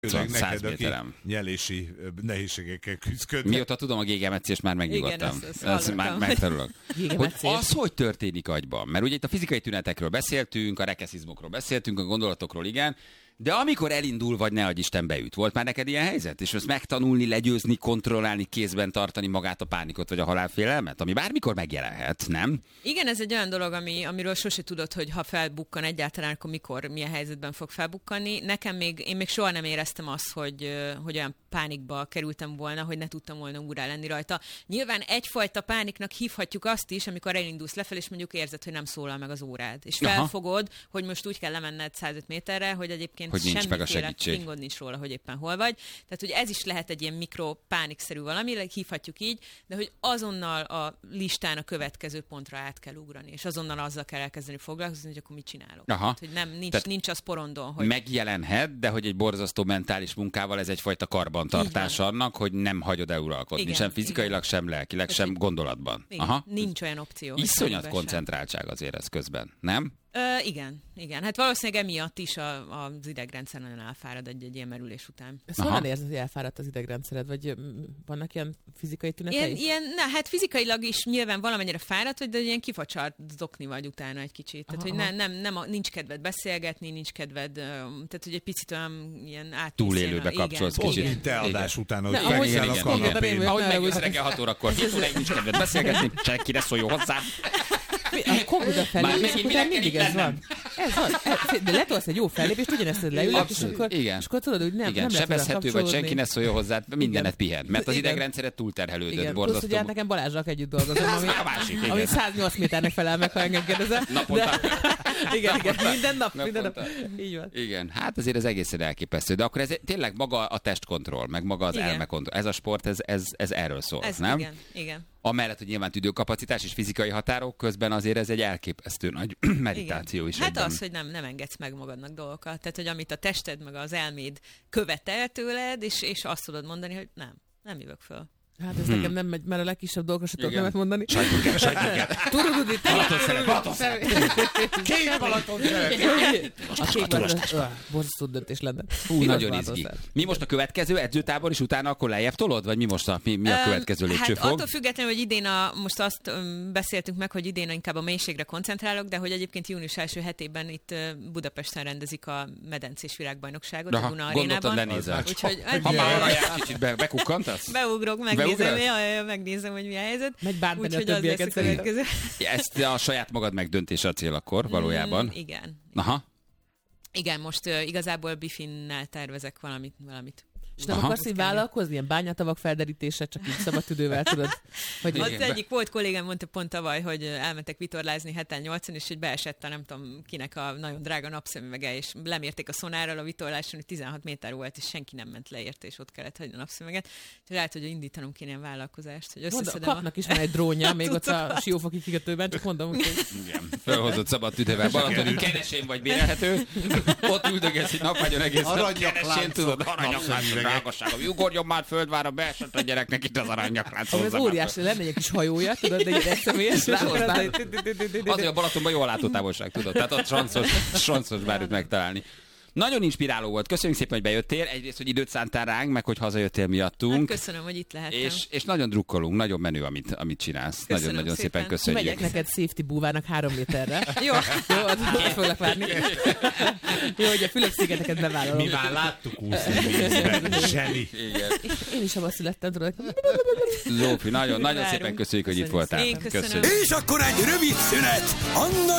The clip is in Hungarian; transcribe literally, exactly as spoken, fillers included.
száz méterem. Nyelési nehézségekkel küzdködnek. Mióta tudom a gégemetszést, már megnyugodtam. Igen, ezt, ezt ez már megtanulok. Hogy az, hogy történik agyban? Mert ugye itt a fizikai tünetekről beszéltünk, a rekeszizmokról beszéltünk, a gondolatokról, igen, de amikor elindul, vagy ne adj Isten beüt, volt már neked ilyen helyzet? És ezt megtanulni, legyőzni, kontrollálni, kézben tartani magát a pánikot, vagy a halálfélelmet? Ami bármikor megjelenhet, nem? Igen, ez egy olyan dolog, ami, amiről sose tudod, hogy ha felbukkan egyáltalán, akkor mikor, milyen helyzetben fog felbukkanni. Nekem még, én még soha nem éreztem azt, hogy, hogy olyan pánikba kerültem volna, hogy ne tudtam volna úrrá lenni rajta. Nyilván egyfajta pániknak hívhatjuk azt is, amikor elindulsz lefelé, és mondjuk érzed, hogy nem szólal meg az órád. És felfogod, aha, hogy most úgy kell lemenned százöt méterre, hogy egyébként hogy nincs meg a segítség. Fingod nincs róla, hogy éppen hol vagy. Tehát, hogy ez is lehet egy ilyen mikropánikszerű valami, hívhatjuk így, de hogy azonnal a listán a következő pontra át kell ugrani, és azonnal azzal kell elkezdeni foglalkozni, hogy akkor mit csinálok. Aha. Tehát, hogy nem, nincs, nincs az porondon, hogy... Megjelenhet, de hogy egy borzasztó mentális munkával ez egyfajta karbantartás annak, hogy nem hagyod eluralkodni. Igen, sem fizikailag, igen, sem lelkileg, tehát sem gondolatban. Igen, aha. Nincs olyan opció. Iszonyat koncentráltság azért ez közben, nem? Ö, igen, igen. Hát valószínűleg emiatt is a, az idegrendszer nagyon elfárad egy, egy ilyen merülés után. Ezt honnan érzed, hogy elfáradt az idegrendszered? Vagy vannak ilyen fizikai tünetei? Ilyen, ilyen, na, hát fizikailag is nyilván valamennyire fáradt vagy, de ilyen kifacsart zokni vagy utána egy kicsit. Tehát, aha, hogy ne, nem, nem, nincs kedved beszélgetni, nincs kedved, tehát, hogy egy picit olyan ilyen át... Túlélőbe kapcsolsz kicsit. Mint te adás után, hogy fekszel a kanapén. Ahogy megjössz reggel hat órakor, nincs kedved beszélgetni, senkire szóljon hozzá. A Koguda fellépés után mindig ez van. Ez van. De letolsz egy jó fellépést, ugyanezt leülök, és akkor, igen, és akkor tudod, hogy nem, igen, nem sebezhető vagy, senki ne szóljon hozzá, mindenet pihen, mert az idegrendszeret túlterhelődött, igen, borzasztó. Plusz, ugye nekem Balázsnak együtt dolgozom, ami, másik, ami száznyolc méternek felel meg, ha engem kérdezel. Naponta. Igen, igen, minden nap, minden nap. Így van. Igen, hát azért ez egészen elképesztő, de akkor ez tényleg maga a testkontroll, meg maga az elmekontroll. Ez a sport, ez, ez, ez erről szól, ez, nem? Igen, igen. Amellett, hogy nyilván tüdőkapacitás és fizikai határok közben azért ez egy elképesztő nagy meditáció is. Hát egyben. Az, hogy nem, nem engedsz meg magadnak dolgokat. Tehát, hogy amit a tested meg az elméd követel tőled, és, és azt tudod mondani, hogy nem, nem jövök föl. Hát ez hmm. nekem nem megy, mert a legkisebb dolgokra se tudok nemet mondani. Sajtmunket, sajtmunket. Tudod, hogy Balaton szeret, Balaton szeret. Két Balaton szeret. A két Balaton. Borzasztó döntés lenne. Hú, nagyon izgi. Mi most a következő edzőtábor, és utána akkor lejjebb tolod? Vagy mi most a, mi, mi a következő lépcsőfok? Hát attól függetlenül, hogy idén a, most azt um, beszéltünk meg, hogy idén inkább a mélységre koncentrálok, de hogy egyébként június első hetében itt Budapesten rendezik a medencés világbajnokságot a Duna Arénában. Lenézel. Úgyhogy, ha már arra jár, kicsit be, bekukkantasz? Beugrok, megnézem, jaj, megnézem, hogy mi a helyzet. Megy bántani a többieket szerintem. Ezt a saját magad megdöntése a cél akkor valójában. Mm, igen. Aha. Igen, most uh, igazából Bifinnel tervezek valamit. valamit. És nem akarsz így vállalkozni? Ilyen bányatavak felderítése, csak így szabad tüdővel, tudod? Hogy az igen, egyik volt kollégám, mondta pont tavaly, hogy elmentek vitorlázni heten nyolcan, és hogy beesett a nem tudom kinek a nagyon drága napszemüvege, és lemérték a szonárral a vitorláson, hogy tizenhat méter volt, és senki nem ment le érte, és ott kellett hagyni a napszemüveget. Úgyhogy lehet, hogy indítanom kéne ilyen vállalkozást. Hogy mondom, kapnak a... is már egy drónja, még ott a Siófoki kikötőben, csak mondom, hogy... Igen, felhozott szabad tüdővel. Balatoni keresén vagy bérelhető, ott üldögesz egy napágyon egész nap, keresén, tudod, drágasága. Ugorjon már földvára, beesett a gyereknek itt az aranyaklánc. Ez óriási, lenne egy kis hajója, tudod, de egy egyszemélyes. Azért a Balatonban jó a látótávolság, tudod, tehát ott sanszos bárüt megtalálni. Nagyon inspiráló volt. Köszönjük szépen, hogy bejöttél. Egyrészt, hogy időt szántál ránk, meg hogy hazajöttél miattunk. Hát köszönöm, hogy itt lehettem. És, és nagyon drukkolunk, nagyon menő, amit, amit csinálsz. Nagyon-nagyon szépen. szépen köszönjük. Megyek neked safety búvának három méterre. Jó. Jó, ott foglak várni. Jó, hogy a Fülöp-szigeteket bevállalom. Mi már láttuk úszni vízben. Zseni. Én is abban születtem, tudod. Zsófi, nagyon, nagyon szépen köszönjük, hogy itt voltál. Én köszönöm. És akkor egy rövid szünet. Anna